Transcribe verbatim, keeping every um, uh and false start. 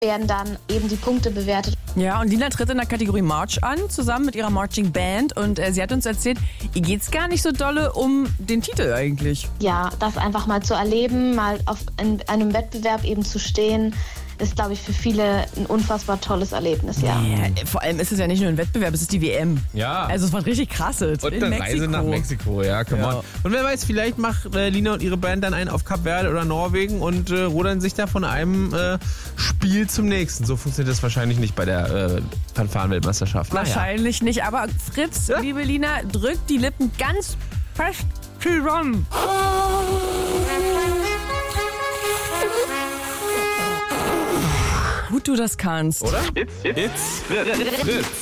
werden dann eben die Punkte bewertet. Ja, und Lina tritt in der Kategorie March an, zusammen mit ihrer Marching Band. Und äh, sie hat uns erzählt, ihr geht's gar nicht so dolle um den Titel eigentlich. Ja, das einfach mal zu erleben, mal auf in einem Wettbewerb eben zu stehen, ist, glaube ich, für viele ein unfassbar tolles Erlebnis, ja. ja. Vor allem ist es ja nicht nur ein Wettbewerb, es ist die W M. Ja. Also es war richtig krass. Und in eine Mexiko. Reise nach Mexiko, ja, come Ja. on. Und wer weiß, vielleicht macht äh, Lina und ihre Band dann einen auf Kap Verde oder Norwegen und äh, rudern sich da von einem äh, Spiel zum nächsten. So funktioniert das wahrscheinlich nicht bei der äh, Fanfaren-Weltmeisterschaft. Wahrscheinlich nicht, aber Fritz, Ja? liebe Lina, drückt die Lippen ganz fest zusammen. Gut du das kannst. Oder? It's, it's, it's, it's.